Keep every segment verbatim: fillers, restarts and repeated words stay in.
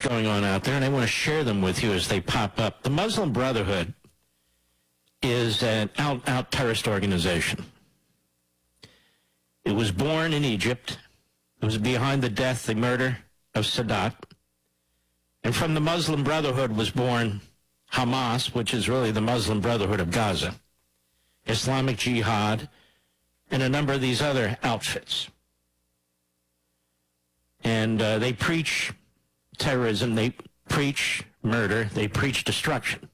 going on out there, and I want to share them with you as they pop up. The Muslim Brotherhood is an out-out terrorist organization. It was born in Egypt. It was behind the death, the murder of Sadat. And from the Muslim Brotherhood was born Hamas, which is really the Muslim Brotherhood of Gaza, Islamic Jihad, and a number of these other outfits. And uh, they preach terrorism, they preach murder, they preach destruction.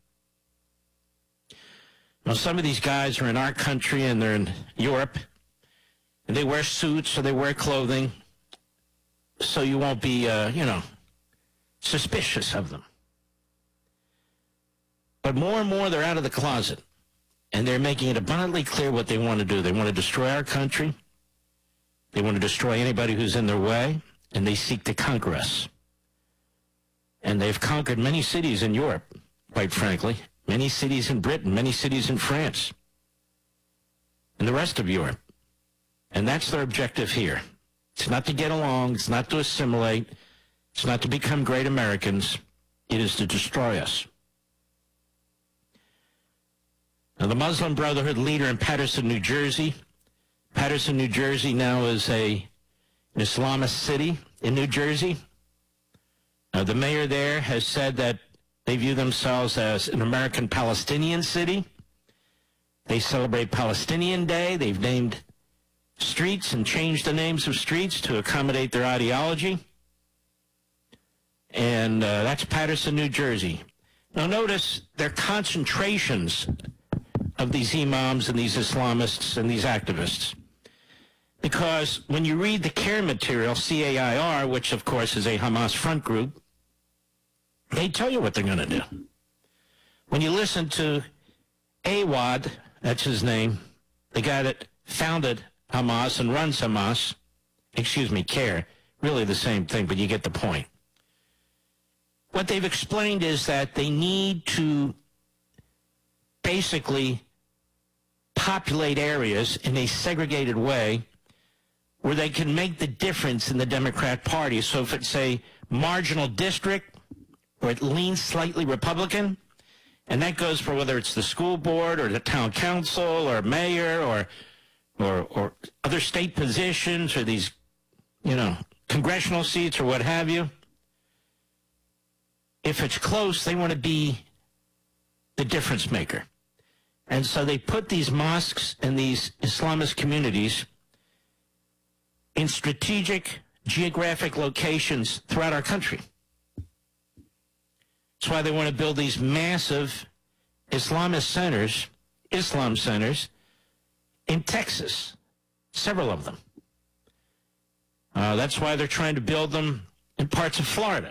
Now, some of these guys are in our country and they're in Europe, and they wear suits or they wear clothing, so you won't be, uh, you know, suspicious of them. But more and more, they're out of the closet, and they're making it abundantly clear what they want to do. They want to destroy our country. They want to destroy anybody who's in their way, and they seek to conquer us. And they've conquered many cities in Europe, quite frankly, many cities in Britain, many cities in France, and the rest of Europe. And that's their objective here. It's not to get along. It's not to assimilate. It's not to become great Americans. It is to destroy us. Now, the Muslim Brotherhood leader in Paterson, New Jersey. Paterson, New Jersey now is a, an Islamist city in New Jersey. Now, the mayor there has said that they view themselves as an American Palestinian city. They celebrate Palestinian Day. They've named streets and changed the names of streets to accommodate their ideology. And uh, that's Paterson, New Jersey. Now, notice their concentrations of these imams and these Islamists and these activists. Because when you read the CAIR material, C A I R, which of course is a Hamas front group, they tell you what they're going to do. When you listen to Awad, that's his name, the guy that founded Hamas and runs Hamas, excuse me, CAIR, really the same thing, but you get the point. What they've explained is that they need to basically populate areas in a segregated way where they can make the difference in the Democrat Party. So if it's a marginal district or it leans slightly Republican, and that goes for whether it's the school board or the town council or mayor or or, or other state positions or these, you know, congressional seats or what have you, if it's close, they want to be the difference maker. And so they put these mosques and these Islamist communities in strategic geographic locations throughout our country. That's why they want to build these massive Islamist centers, Islam centers, in Texas, several of them. Uh, that's why they're trying to build them in parts of Florida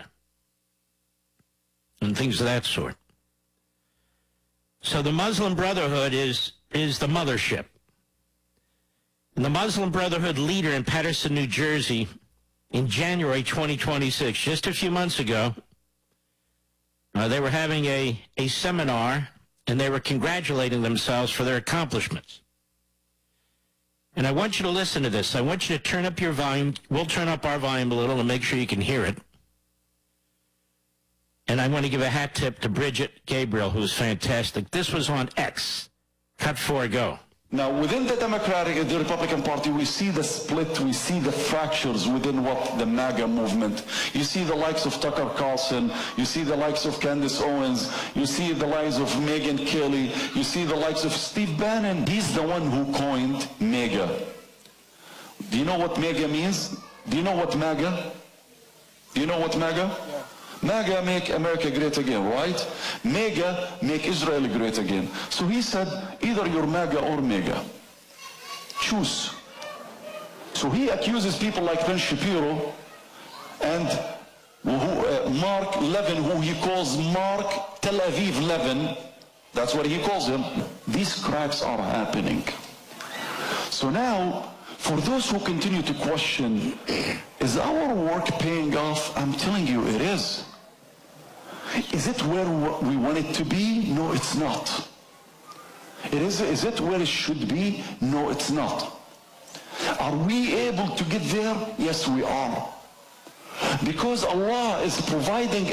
and things of that sort. So the Muslim Brotherhood is, is the mothership. And the Muslim Brotherhood leader in Paterson, New Jersey, in January twenty twenty-six, just a few months ago, uh, they were having a, a seminar, and they were congratulating themselves for their accomplishments. And I want you to listen to this. I want you to turn up your volume. We'll turn up our volume a little to make sure you can hear it. And I want to give a hat tip to Bridget Gabriel, who was fantastic. This was on X. Cut four, go. Now, within the Democratic, the Republican Party, we see the split, we see the fractures within what the MAGA movement. You see the likes of Tucker Carlson, you see the likes of Candace Owens, you see the likes of Megyn Kelly, you see the likes of Steve Bannon. He's the one who coined MAGA. Do you know what MAGA means? Do you know what MAGA? Do you know what MAGA? Yeah. MAGA, make America great again, right? MAGA, make Israel great again. So he said, either you're MAGA or MEGA. Choose. So he accuses people like Ben Shapiro and who, uh, Mark Levin, who he calls Mark Tel Aviv Levin. That's what he calls him. These cracks are happening. So now, for those who continue to question, is our work paying off? I'm telling you, it is. Is it where we want it to be? No, it's not. It is, is it where it should be? No, it's not. Are we able to get there? Yes, we are. Because Allah is providing